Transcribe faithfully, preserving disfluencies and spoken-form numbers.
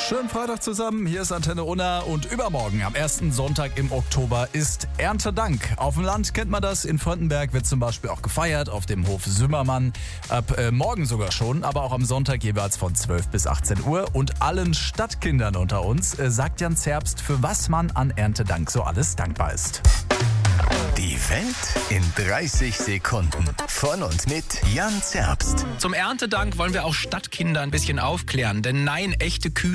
Schönen Freitag zusammen, hier ist Antenne Unna und übermorgen, am ersten Sonntag im Oktober, ist Erntedank. Auf dem Land kennt man das, in Fröndenberg wird zum Beispiel auch gefeiert, auf dem Hof Sümmermann, ab äh, morgen sogar schon, aber auch am Sonntag jeweils von zwölf bis achtzehn Uhr. Und allen Stadtkindern unter uns äh, sagt Jan Zerbst, für was man an Erntedank so alles dankbar ist. Die Welt in dreißig Sekunden. Von und mit Jan Zerbst. Zum Erntedank wollen wir auch Stadtkinder ein bisschen aufklären. Denn nein, echte Kühe